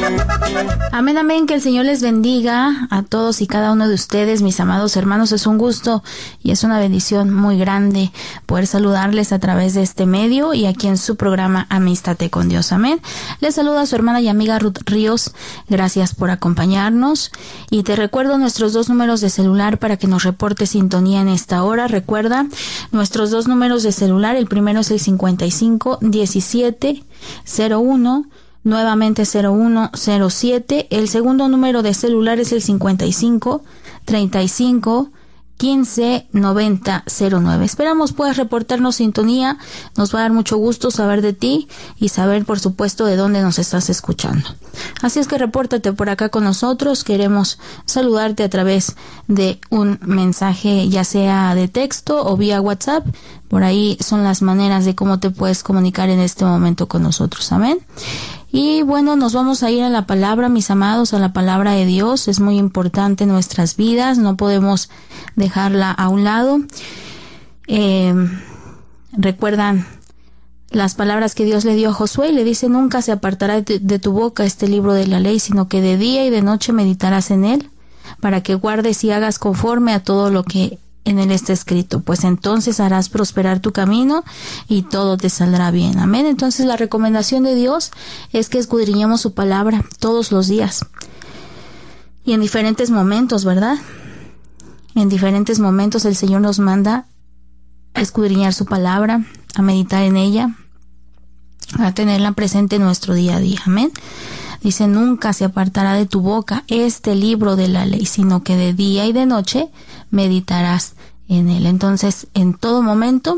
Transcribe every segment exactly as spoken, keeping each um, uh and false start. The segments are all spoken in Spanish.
Amén, amén, que el Señor les bendiga a todos y cada uno de ustedes, mis amados hermanos. Es un gusto y es una bendición muy grande poder saludarles a través de este medio y aquí en su programa Amístate con Dios. Amén. Les saluda su hermana y amiga Ruth Ríos. Gracias por acompañarnos y te recuerdo nuestros dos números de celular para que nos reporte sintonía en esta hora. Recuerda nuestros dos números de celular. El primero es el cincuenta y cinco diecisiete cero uno, nuevamente cero uno cero siete. El segundo número de celular es el cincuenta y cinco treinta y cinco quince noventa cero nueve. Esperamos puedas reportarnos sintonía. Nos va a dar mucho gusto saber de ti y saber, por supuesto, de dónde nos estás escuchando. Así es que repórtate por acá con nosotros. Queremos saludarte a través de un mensaje, ya sea de texto o vía WhatsApp. Por ahí son las maneras de cómo te puedes comunicar en este momento con nosotros. Amén. Y bueno, nos vamos a ir a la palabra, mis amados, a la palabra de Dios. Es muy importante en nuestras vidas, no podemos dejarla a un lado. Eh, recuerdan las palabras que Dios le dio a Josué y le dice: nunca se apartará de, de tu boca este libro de la ley, sino que de día y de noche meditarás en él, para que guardes y hagas conforme a todo lo que en él está escrito, pues entonces harás prosperar tu camino y todo te saldrá bien. Amén. Entonces la recomendación de Dios es que escudriñemos su palabra todos los días y en diferentes momentos, ¿verdad? En diferentes momentos el Señor nos manda a escudriñar su palabra, a meditar en ella, a tenerla presente en nuestro día a día. Amén. Dice: nunca se apartará de tu boca este libro de la ley, sino que de día y de noche meditarás en él. Entonces, en todo momento,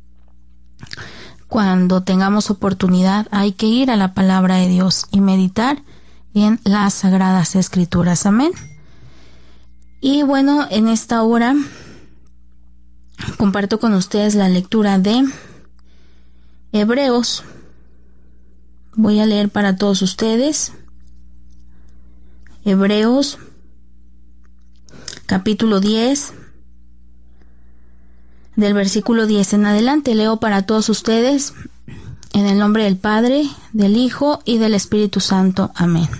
cuando tengamos oportunidad, hay que ir a la palabra de Dios y meditar en las sagradas escrituras. Amén. Y bueno, en esta hora comparto con ustedes la lectura de Hebreos. Voy a leer para todos ustedes Hebreos capítulo diez, del versículo diez en adelante. Leo para todos ustedes en el nombre del Padre, del Hijo y del Espíritu Santo. Amén.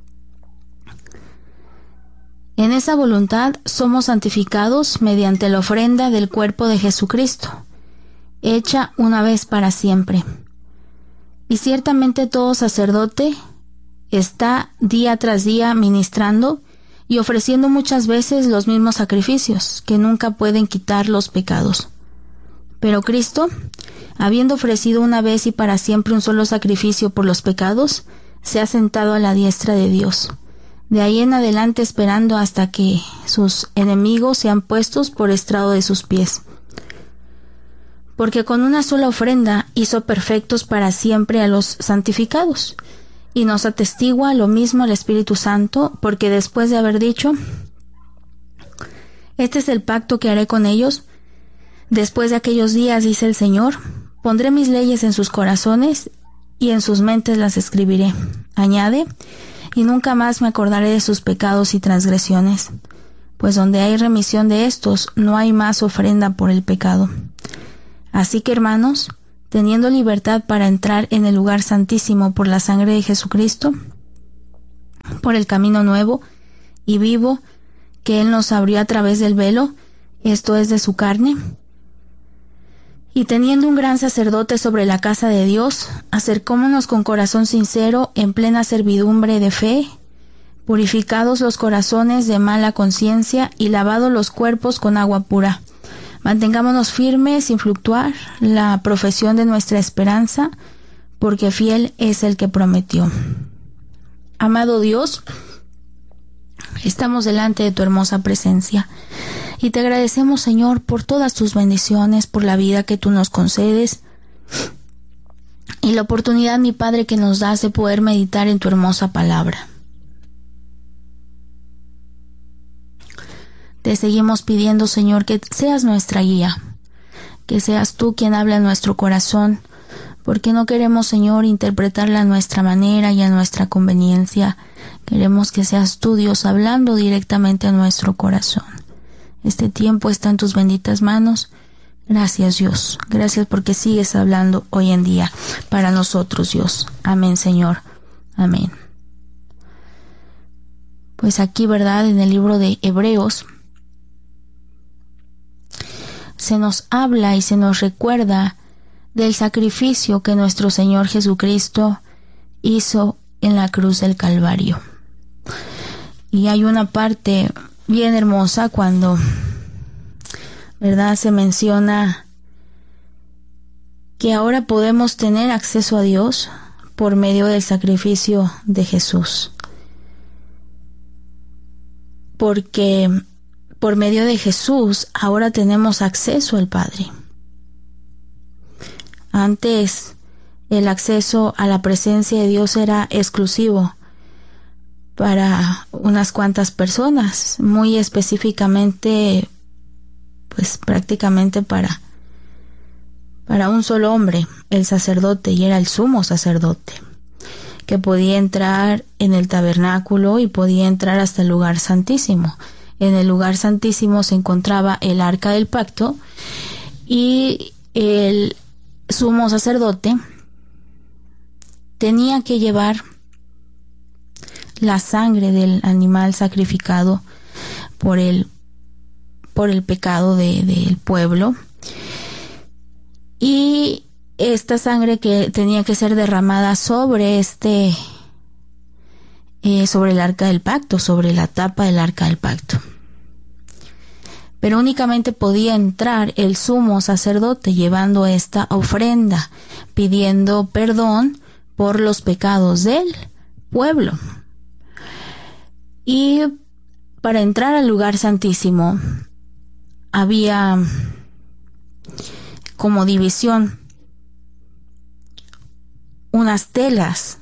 En esa voluntad somos santificados mediante la ofrenda del cuerpo de Jesucristo, hecha una vez para siempre. Y ciertamente todo sacerdote está día tras día ministrando y ofreciendo muchas veces los mismos sacrificios, que nunca pueden quitar los pecados. Pero Cristo, habiendo ofrecido una vez y para siempre un solo sacrificio por los pecados, se ha sentado a la diestra de Dios. De ahí en adelante esperando hasta que sus enemigos sean puestos por estrado de sus pies. Porque con una sola ofrenda hizo perfectos para siempre a los santificados. Y nos atestigua lo mismo el Espíritu Santo, porque después de haber dicho: este es el pacto que haré con ellos, después de aquellos días, dice el Señor, pondré mis leyes en sus corazones y en sus mentes las escribiré. Añade: y nunca más me acordaré de sus pecados y transgresiones, pues donde hay remisión de estos, no hay más ofrenda por el pecado. Así que, hermanos, teniendo libertad para entrar en el lugar santísimo por la sangre de Jesucristo, por el camino nuevo y vivo que Él nos abrió a través del velo, esto es, de su carne, y teniendo un gran sacerdote sobre la casa de Dios, acercémonos con corazón sincero, en plena servidumbre de fe, purificados los corazones de mala conciencia y lavados los cuerpos con agua pura. Mantengámonos firmes sin fluctuar la profesión de nuestra esperanza, porque fiel es el que prometió. Amado Dios, estamos delante de tu hermosa presencia y te agradecemos, Señor, por todas tus bendiciones, por la vida que tú nos concedes y la oportunidad, mi Padre, que nos das de poder meditar en tu hermosa palabra. Te seguimos pidiendo, Señor, que seas nuestra guía, que seas tú quien habla en nuestro corazón, porque no queremos, Señor, interpretarla a nuestra manera y a nuestra conveniencia. Queremos que seas tú, Dios, hablando directamente a nuestro corazón. Este tiempo está en tus benditas manos. Gracias, Dios. Gracias porque sigues hablando hoy en día para nosotros, Dios. Amén, Señor. Amén. pues aquí, ¿verdad?, en el libro de Hebreos, se nos habla y se nos recuerda del sacrificio que nuestro Señor Jesucristo hizo en la cruz del Calvario. Y hay una parte bien hermosa cuando, ¿verdad?, se menciona que ahora podemos tener acceso a Dios por medio del sacrificio de Jesús. Porque por medio de Jesús ahora tenemos acceso al Padre. Antes el acceso a la presencia de Dios era exclusivo para unas cuantas personas, muy específicamente, pues prácticamente para, para un solo hombre, el sacerdote, y era el sumo sacerdote, que podía entrar en el tabernáculo y podía entrar hasta el lugar santísimo. En el lugar santísimo se encontraba el arca del pacto y el sumo sacerdote tenía que llevar la sangre del animal sacrificado por el, por el pecado de, del pueblo, y esta sangre que tenía que ser derramada sobre este eh, sobre el arca del pacto, sobre la tapa del arca del pacto. Pero únicamente podía entrar el sumo sacerdote llevando esta ofrenda, pidiendo perdón por los pecados del pueblo. Y para entrar al lugar santísimo había como división unas telas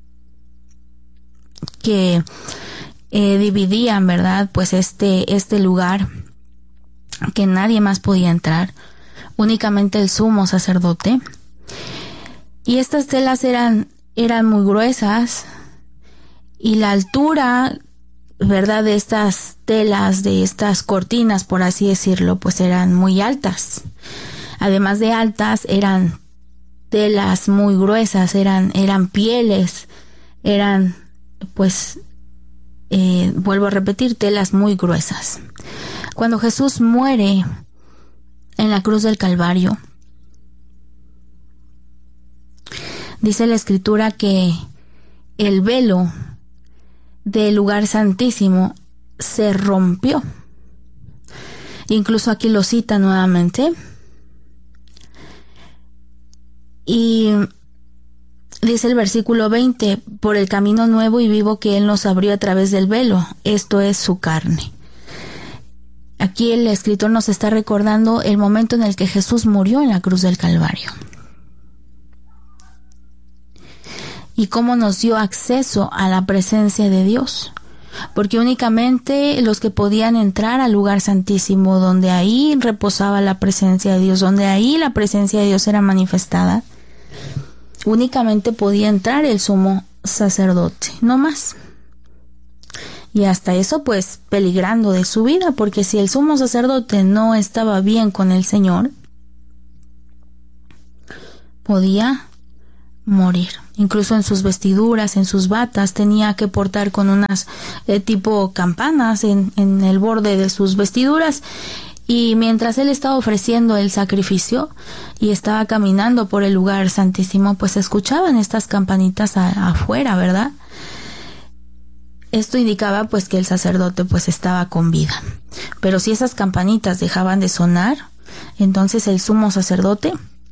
que eh, dividían, ¿verdad?, pues este, este lugar, que nadie más podía entrar, únicamente el sumo sacerdote. Y estas telas eran, eran muy gruesas, y la altura, ¿verdad?, de estas telas, de estas cortinas, por así decirlo, pues eran muy altas. Además de altas, eran telas muy gruesas, eran, eran pieles, eran, pues, eh, vuelvo a repetir, telas muy gruesas. Cuando Jesús muere en la cruz del Calvario, dice la Escritura que el velo del lugar santísimo se rompió. Incluso aquí lo cita nuevamente. Y dice el versículo veinte, por el camino nuevo y vivo que Él nos abrió a través del velo, esto es su carne. Aquí el escritor nos está recordando el momento en el que Jesús murió en la cruz del Calvario. Y cómo nos dio acceso a la presencia de Dios. Porque únicamente los que podían entrar al lugar santísimo, donde ahí reposaba la presencia de Dios, donde ahí la presencia de Dios era manifestada, únicamente podía entrar el sumo sacerdote, no más. Y hasta eso, pues, peligrando de su vida, porque si el sumo sacerdote no estaba bien con el Señor, podía morir. Incluso en sus vestiduras, en sus batas, tenía que portar con unas eh, tipo campanas en, en el borde de sus vestiduras. Y mientras él estaba ofreciendo el sacrificio y estaba caminando por el lugar santísimo, pues se escuchaban estas campanitas a, afuera, ¿verdad? Esto indicaba pues que el sacerdote pues estaba con vida. Pero si esas campanitas dejaban de sonar, entonces el sumo sacerdote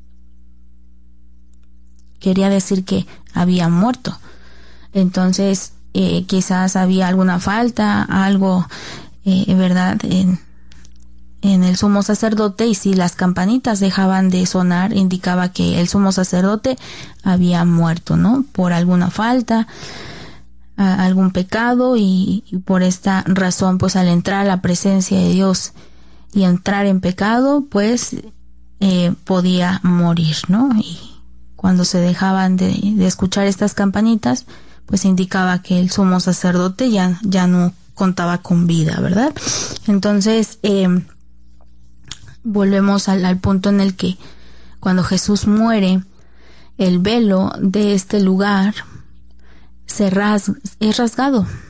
quería decir que había muerto. Entonces eh, quizás había alguna falta, algo, eh, ¿verdad?, en, en el sumo sacerdote, y si las campanitas dejaban de sonar, indicaba que el sumo sacerdote había muerto, ¿no?, por alguna falta, a algún pecado, y, y por esta razón, pues al entrar a la presencia de Dios y entrar en pecado, pues eh, podía morir, ¿no? Y cuando se dejaban de, de escuchar estas campanitas, pues indicaba que el sumo sacerdote ya, ya no contaba con vida, ¿verdad? Entonces, eh, volvemos al, al punto en el que cuando Jesús muere, el velo de este lugar se ras, es rasgado,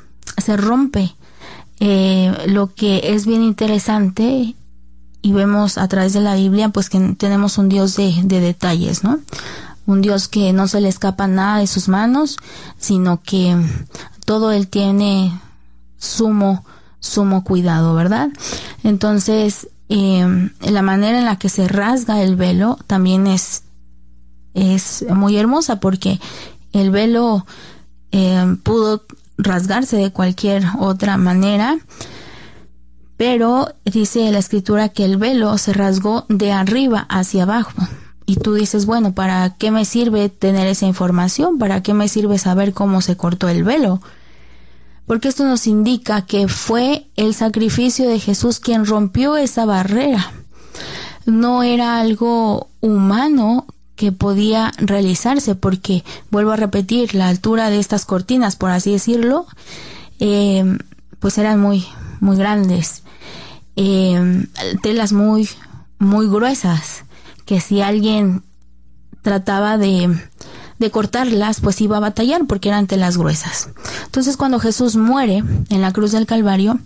se rompe. Eh, lo que es bien interesante, y vemos a través de la Biblia, pues que tenemos un Dios de, de detalles, ¿no? Un Dios que no se le escapa nada de sus manos, sino que todo Él tiene sumo, sumo cuidado, ¿verdad? Entonces, eh, la manera en la que se rasga el velo también es, es muy hermosa, porque el velo eh, pudo rasgarse de cualquier otra manera, pero dice la Escritura que el velo se rasgó de arriba hacia abajo. Y tú dices, bueno, ¿para qué me sirve tener esa información? ¿Para qué me sirve saber cómo se cortó el velo? Porque esto nos indica que fue el sacrificio de Jesús quien rompió esa barrera. No era algo humano que podía realizarse, porque, vuelvo a repetir, la altura de estas cortinas, por así decirlo, eh, pues eran muy, muy grandes, eh, telas muy, muy gruesas, que si alguien trataba de, de cortarlas, pues iba a batallar, porque eran telas gruesas. Entonces, cuando Jesús muere en la cruz del Calvario,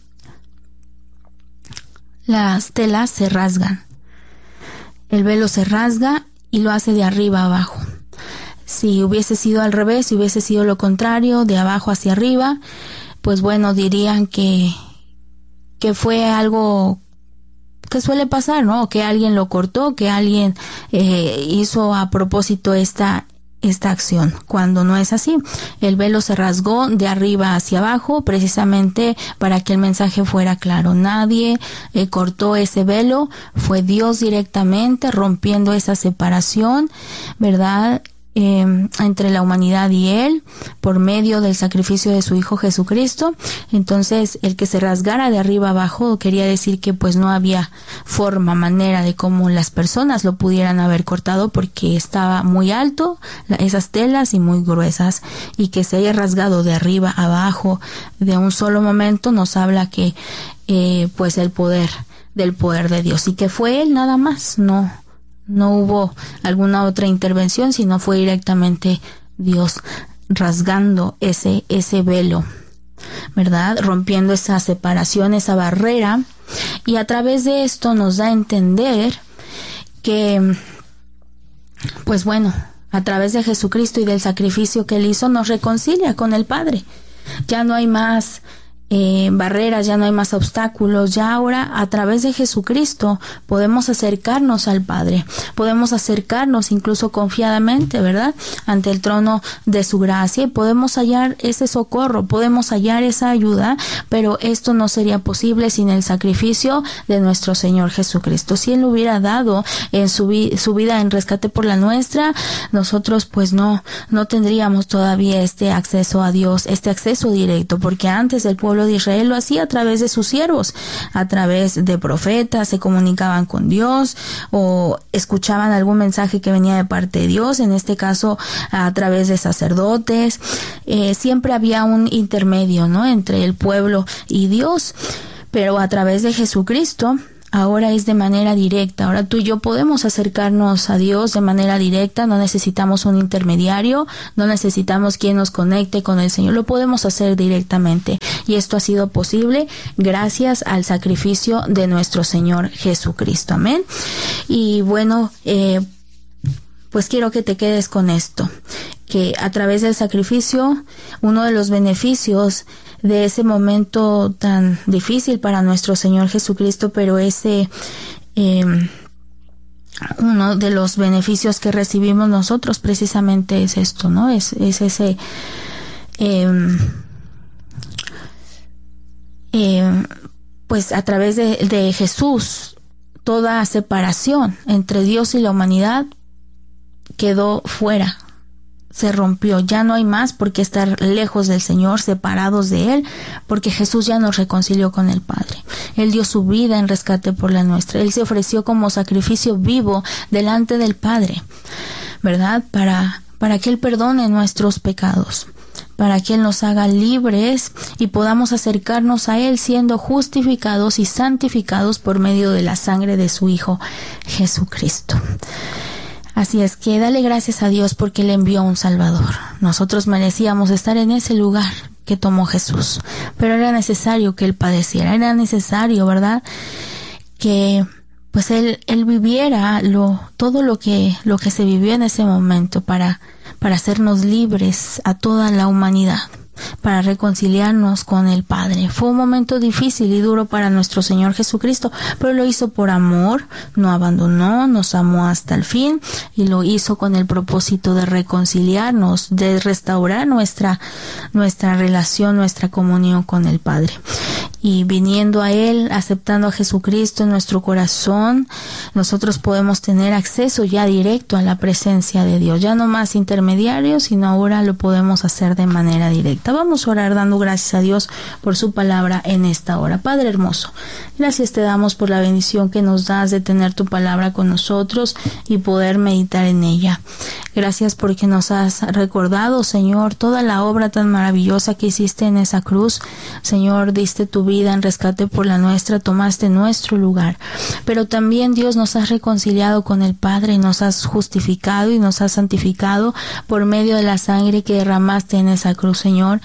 las telas se rasgan, el velo se rasga, y lo hace de arriba a abajo. Si hubiese sido al revés, si hubiese sido lo contrario, de abajo hacia arriba, pues bueno, dirían que, que fue algo que suele pasar, ¿no? Que alguien lo cortó, que alguien eh, hizo a propósito esta, esta acción, cuando no es así. El velo se rasgó de arriba hacia abajo, precisamente para que el mensaje fuera claro. Nadie eh, cortó ese velo, fue Dios directamente rompiendo esa separación, ¿verdad? Eh, entre la humanidad y Él, por medio del sacrificio de su Hijo Jesucristo. Entonces, el que se rasgara de arriba abajo quería decir que pues no había forma, manera de cómo las personas lo pudieran haber cortado, porque estaba muy alto la, esas telas y muy gruesas, y que se haya rasgado de arriba abajo de un solo momento nos habla que eh, pues el poder del poder de Dios, y que fue Él nada más, no No hubo alguna otra intervención, sino fue directamente Dios rasgando ese, ese velo, ¿verdad? Rompiendo esa separación, esa barrera. Y a través de esto nos da a entender que, pues bueno, a través de Jesucristo y del sacrificio que Él hizo, nos reconcilia con el Padre. Ya no hay más Eh, barreras, ya no hay más obstáculos. Ya ahora, a través de Jesucristo, podemos acercarnos al Padre, podemos acercarnos incluso confiadamente, ¿verdad?, ante el trono de su gracia, y podemos hallar ese socorro, podemos hallar esa ayuda. Pero esto no sería posible sin el sacrificio de nuestro Señor Jesucristo. Si Él hubiera dado en su, vi su vida en rescate por la nuestra, nosotros pues no, no tendríamos todavía este acceso a Dios, este acceso directo, porque antes el pueblo de Israel lo hacía a través de sus siervos, a través de profetas, se comunicaban con Dios o escuchaban algún mensaje que venía de parte de Dios, en este caso a través de sacerdotes. Eh, siempre había un intermedio, ¿no?, entre el pueblo y Dios, pero a través de Jesucristo ahora es de manera directa. Ahora tú y yo podemos acercarnos a Dios de manera directa, no necesitamos un intermediario, no necesitamos quien nos conecte con el Señor, lo podemos hacer directamente. Y esto ha sido posible gracias al sacrificio de nuestro Señor Jesucristo. Amén. Y bueno, eh, pues quiero que te quedes con esto, que a través del sacrificio, uno de los beneficios de ese momento tan difícil para nuestro Señor Jesucristo, pero ese eh, uno de los beneficios que recibimos nosotros precisamente es esto, ¿no? Es, es ese eh, eh, pues a través de, de Jesús, toda separación entre Dios y la humanidad quedó fuera, se rompió. Ya no hay más por qué estar lejos del Señor, separados de Él, porque Jesús ya nos reconcilió con el Padre. Él dio su vida en rescate por la nuestra. Él se ofreció como sacrificio vivo delante del Padre, ¿verdad? Para, para que Él perdone nuestros pecados, para que Él nos haga libres y podamos acercarnos a Él siendo justificados y santificados por medio de la sangre de su Hijo Jesucristo. Así es que dale gracias a Dios porque le envió un Salvador. Nosotros merecíamos estar en ese lugar que tomó Jesús, pero era necesario que Él padeciera, era necesario, ¿verdad?, que pues Él, Él viviera lo, todo lo que, lo que se vivió en ese momento para, para hacernos libres a toda la humanidad, para reconciliarnos con el Padre. Fue un momento difícil y duro para nuestro Señor Jesucristo, pero lo hizo por amor, no abandonó, nos amó hasta el fin y lo hizo con el propósito de reconciliarnos, de restaurar nuestra, nuestra relación, nuestra comunión con el Padre. Y viniendo a Él, aceptando a Jesucristo en nuestro corazón, nosotros podemos tener acceso ya directo a la presencia de Dios. Ya no más intermediarios, sino ahora lo podemos hacer de manera directa. Vamos a orar dando gracias a Dios por su palabra en esta hora. Padre hermoso, gracias te damos por la bendición que nos das de tener tu palabra con nosotros y poder meditar en ella. Gracias porque nos has recordado, Señor, toda la obra tan maravillosa que hiciste en esa cruz. Señor, diste tu vida en rescate por la nuestra, tomaste nuestro lugar. Pero también, Dios, nos has reconciliado con el Padre y nos has justificado y nos has santificado por medio de la sangre que derramaste en esa cruz, Señor.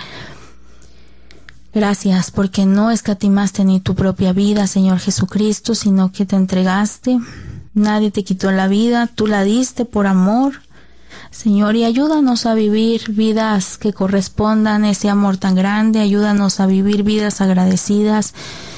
Gracias porque no escatimaste ni tu propia vida, Señor Jesucristo, sino que te entregaste. Nadie te quitó la vida, tú la diste por amor. Señor, y ayúdanos a vivir vidas que correspondan a ese amor tan grande, ayúdanos a vivir vidas agradecidas,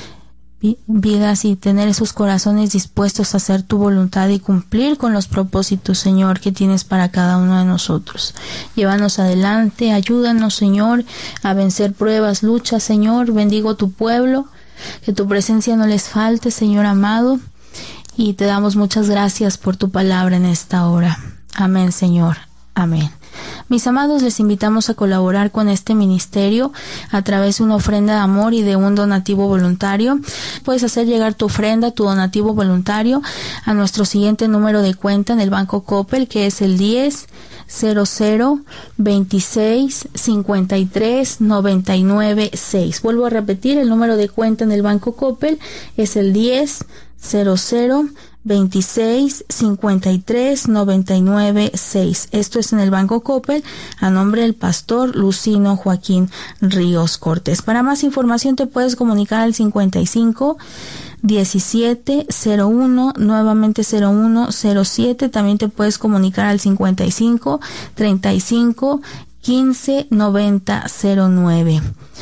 vidas y tener esos corazones dispuestos a hacer tu voluntad y cumplir con los propósitos, Señor, que tienes para cada uno de nosotros. Llévanos adelante, ayúdanos, Señor, a vencer pruebas, luchas, Señor, bendigo tu pueblo, que tu presencia no les falte, Señor amado, y te damos muchas gracias por tu palabra en esta hora. Amén, Señor. Amén. Mis amados, les invitamos a colaborar con este ministerio a través de una ofrenda de amor y de un donativo voluntario. Puedes hacer llegar tu ofrenda, tu donativo voluntario a nuestro siguiente número de cuenta en el Banco Coppel, que es el diez cero cero veintiséis cincuenta y tres noventa y nueve seis. Vuelvo a repetir, el número de cuenta en el Banco Coppel es el diez cero cero veintiséis cincuenta y tres noventa y nueve seis. Esto es en el Banco Coppel a nombre del pastor Lucino Joaquín Ríos Cortés. Para más información te puedes comunicar al cincuenta y cinco diecisiete cero uno, nuevamente cero uno cero siete. También te puedes comunicar al cincuenta y cinco treinta y cinco quince noventa cero nueve.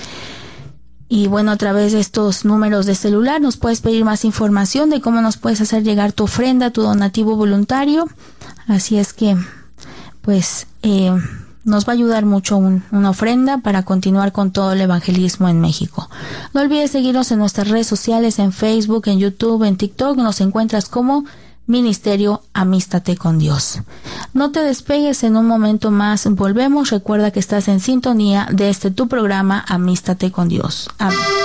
Y bueno, a través de estos números de celular nos puedes pedir más información de cómo nos puedes hacer llegar tu ofrenda, tu donativo voluntario. Así es que, pues, eh, nos va a ayudar mucho un, una ofrenda para continuar con todo el evangelismo en México. No olvides seguirnos en nuestras redes sociales, en Facebook, en YouTube, en TikTok. Nos encuentras como Ministerio Amístate con Dios. No te despegues, en un momento más volvemos. Recuerda que estás en sintonía de este tu programa Amístate con Dios. Amén.